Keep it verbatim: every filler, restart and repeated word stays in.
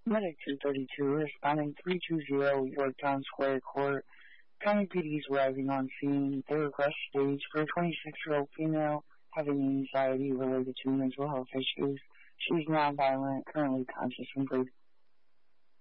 Medic two thirty-two responding three two zero Yorktown Square Court. County P D is arriving on scene. They request stage for a twenty-six-year-old female having anxiety related to mental health issues. She's nonviolent, currently conscious and breathing.